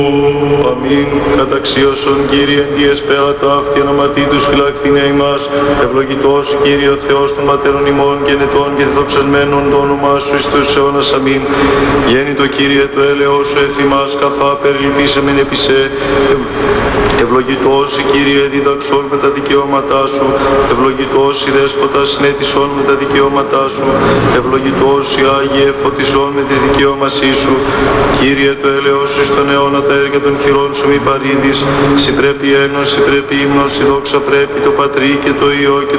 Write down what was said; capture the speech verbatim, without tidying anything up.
Αμήν. Καταξίωσον Κύριε Διες πέρα το αυτή ονοματί τους φυλαχθήνε ημάς. Ευλογητός Κύριε ο Θεός των πατέρων ημών και νετών και διδοξασμένων το όνομά σου εις τους αιώνας. Αμήν. Γέννητο Κύριε το έλεος σου εφημάς καθά περιλυπήσεμεν επί σε. Ευλογητός η Κύριε διδαξών με τα δικαιώματά σου. Ευλογητός η Δέσποτα συνέτησον με τα δικαιώματά σου. Ευλογητός η Άγιε φωτισόν με τη δικαιώμασή σου. Κύριε το έλεος σου στον αιώνα τα έργα των χειρών σου μη παρήδεις. Συ πρέπει ένος, συ πρέπει ύμνος, η δόξα πρέπει το Πατρί και το Υιό και